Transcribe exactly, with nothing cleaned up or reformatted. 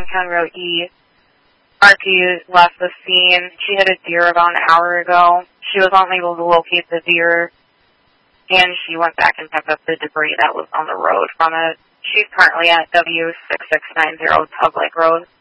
County Road E. Archie left the scene. She hit a deer about an hour ago. She was unable to locate the deer, and she went back and picked up the debris that was on the road from it. She's currently at W six six nine zero Tug Lake Road.